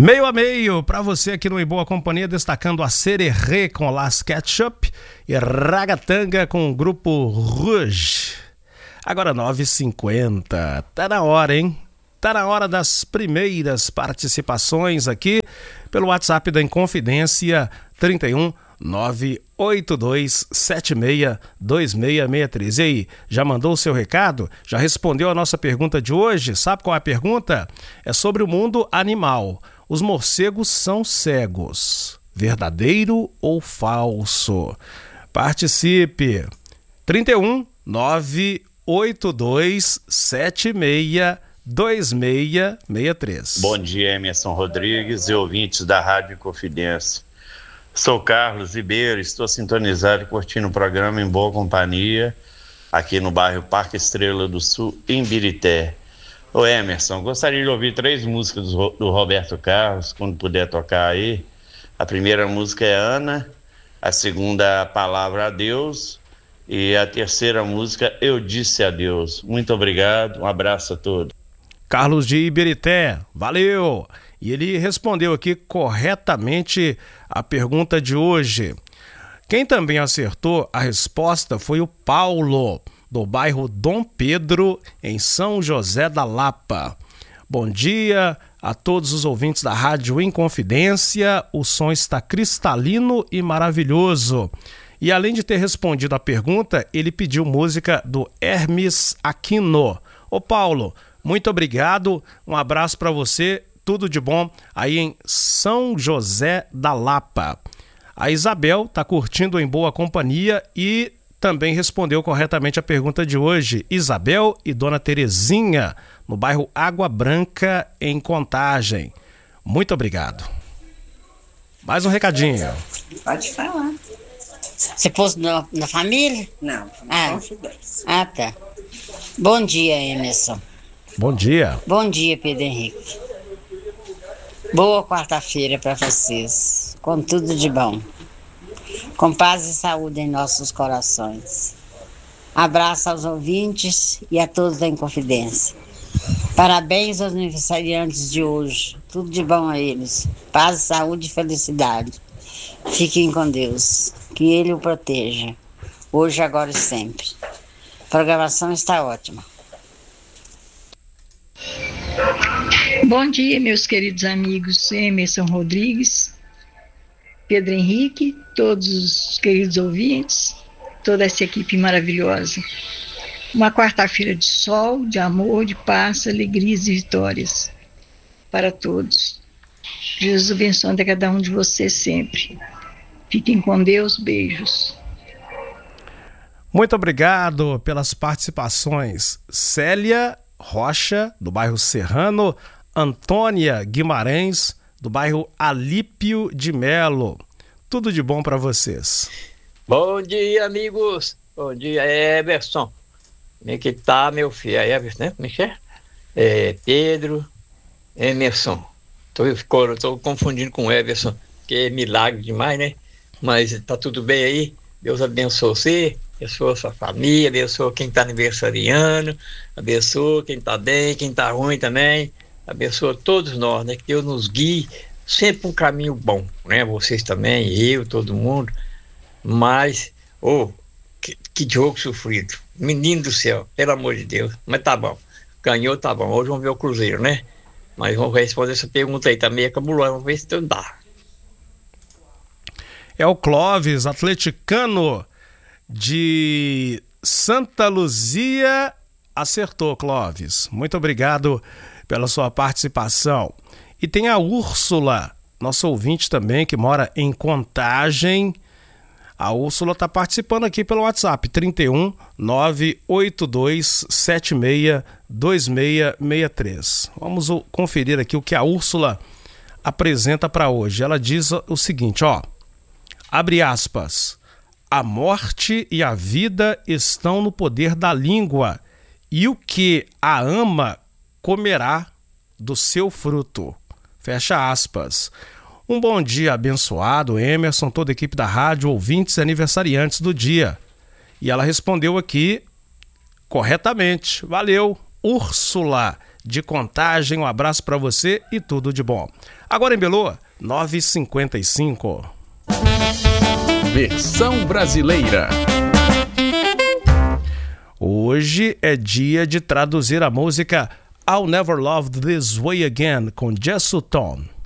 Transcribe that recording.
Meio a meio para você aqui no Em Boa Companhia, destacando a Sererê com Las Ketchup e Ragatanga com o grupo Rouge. Agora 9h50, tá na hora, hein? Tá na hora das primeiras participações aqui pelo WhatsApp da Inconfidência 31 982762663. E aí, já mandou o seu recado? Já respondeu a nossa pergunta de hoje? Sabe qual é a pergunta? É sobre o mundo animal. Os morcegos são cegos. Verdadeiro ou falso? Participe. 31 982762663. Bom dia, Emerson Rodrigues e ouvintes da Rádio Confidência. Sou Carlos Ribeiro, estou sintonizado e curtindo o programa Em Boa Companhia, aqui no bairro Parque Estrela do Sul, em Birité. Ô Emerson, gostaria de ouvir 3 músicas do Roberto Carlos, quando puder tocar aí. A primeira música é Ana, a segunda, Palavra a Deus, e a terceira música, Eu Disse Adeus. Muito obrigado, um abraço a todos. Carlos de Ibirité, valeu! E ele respondeu aqui corretamente a pergunta de hoje. Quem também acertou a resposta foi o Paulo, do bairro Dom Pedro, em São José da Lapa. Bom dia a todos os ouvintes da Rádio Inconfidência. O som está cristalino e maravilhoso. E além de ter respondido a pergunta, ele pediu música do Hermes Aquino. Ô Paulo, muito obrigado, um abraço para você. Tudo de bom aí em São José da Lapa. A Isabel está curtindo Em Boa Companhia e também respondeu corretamente a pergunta de hoje. Isabel e Dona Terezinha, no bairro Água Branca, em Contagem. Muito obrigado. Mais um recadinho. Pode falar. Você pôs na família? Não, Ah, tá. Bom dia, Emerson. Bom dia. Bom dia, Pedro Henrique. Boa quarta-feira para vocês, com tudo de bom, com paz e saúde em nossos corações. Abraço aos ouvintes e a todos da Inconfidência. Parabéns aos aniversariantes de hoje, tudo de bom a eles, paz, saúde e felicidade. Fiquem com Deus, que Ele o proteja, hoje, agora e sempre. A programação está ótima. Bom dia, meus queridos amigos Emerson Rodrigues, Pedro Henrique, todos os queridos ouvintes, toda essa equipe maravilhosa. Uma quarta-feira de sol, de amor, de paz, alegrias e vitórias para todos. Jesus abençoe a cada um de vocês sempre. Fiquem com Deus, beijos. Muito obrigado pelas participações. Célia Rocha, do bairro Serrano, Antônia Guimarães, do bairro Alípio de Melo. Tudo de bom para vocês. Bom dia, amigos. Bom dia, Everson. Como é que tá, meu filho? É Everson, né? Como é que é? Pedro, Emerson. Tô confundindo com Everson, que é milagre demais, né? Mas tá tudo bem aí? Deus abençoe você, abençoe a sua família, abençoe quem tá aniversariando, abençoe quem tá bem, quem tá ruim também. Abençoa todos nós, né? Que Deus nos guie sempre um caminho bom, né? Vocês também, eu, todo mundo. Mas, que jogo sofrido. Menino do céu, pelo amor de Deus. Mas tá bom. Ganhou, tá bom. Hoje vamos ver o Cruzeiro, né? Mas vamos responder essa pergunta aí também, é cabulosa. Vamos ver se dá. É o Clóvis, atleticano de Santa Luzia. Acertou, Clóvis. Muito obrigado pela sua participação. E tem a Úrsula, nossa ouvinte também, que mora em Contagem. A Úrsula está participando aqui pelo WhatsApp, 31 982762663. Vamos conferir aqui o que a Úrsula apresenta para hoje. Ela diz o seguinte, abre aspas, a morte e a vida estão no poder da língua, e o que a ama comerá do seu fruto. Fecha aspas. Um bom dia abençoado, Emerson, toda a equipe da rádio, ouvintes e aniversariantes do dia. E ela respondeu aqui corretamente. Valeu, Úrsula, de Contagem. Um abraço para você e tudo de bom. Agora em Belo, 9h55. Versão brasileira. Hoje é dia de traduzir a música I'll Never Love This Way Again, com Jess Sutton.